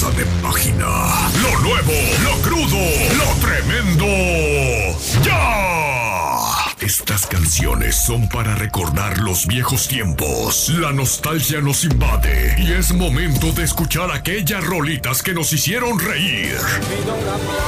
pasa de página. Lo nuevo, lo crudo, lo tremendo. ¡Ya! Estas canciones son para recordar los viejos tiempos. La nostalgia nos invade y es momento de escuchar aquellas rolitas que nos hicieron reír.